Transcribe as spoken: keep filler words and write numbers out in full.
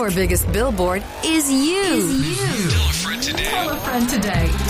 Our biggest billboard is you. Tell a friend today. Tell a friend today.